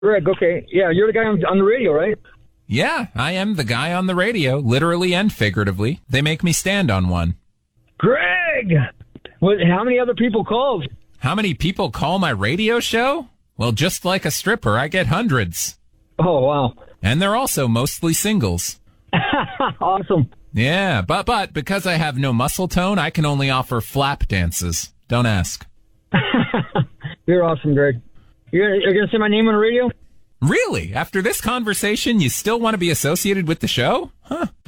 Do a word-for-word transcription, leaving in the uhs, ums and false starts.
Greg, okay. Yeah, you're the guy on, on the radio, right? Yeah, I am the guy on the radio, literally and figuratively. They make me stand on one. Greg! What, how many other people called? How many people call my radio show? Well, just like a stripper, I get hundreds. Oh, wow. And they're also mostly singles. Awesome. Yeah, but but because I have no muscle tone, I can only offer flap dances. Don't ask. You're awesome, Greg. You're, you're going to say my name on the radio? Really? After this conversation, you still want to be associated with the show? Huh.